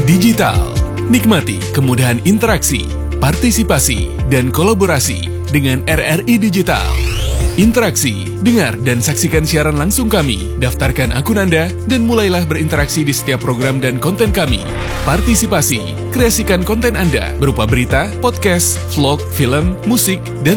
Digital. Nikmati kemudahan interaksi, partisipasi, dan kolaborasi dengan RRI Digital. Interaksi, dengar dan saksikan siaran langsung kami, daftarkan akun Anda, dan mulailah berinteraksi di setiap program dan konten kami. Partisipasi, kreasikan konten Anda berupa berita, podcast, vlog, film, musik, dan